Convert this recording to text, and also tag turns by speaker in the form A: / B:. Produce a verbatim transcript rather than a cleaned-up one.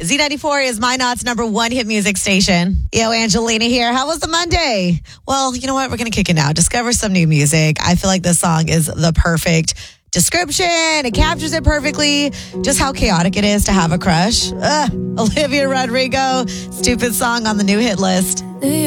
A: Z ninety-four is Minot's number one hit music station. Yo, Angelina here. How was the Monday? Well, you know what? We're going to kick it now. Discover some new music. I feel like this song is the perfect description. It captures it perfectly. Just how chaotic it is to have a crush. Ugh. Olivia Rodrigo, Stupid Song on the new hit list.